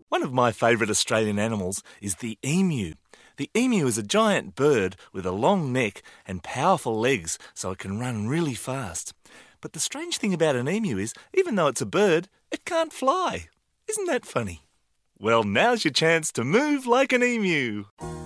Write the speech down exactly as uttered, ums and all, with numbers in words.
One of my favourite Australian animals is the emu. The emu is a giant bird with a long neck and powerful legs, so it can run really fast. But the strange thing about an emu is, even though it's a bird, it can't fly. Isn't that funny? Well, now's your chance to move like an emu.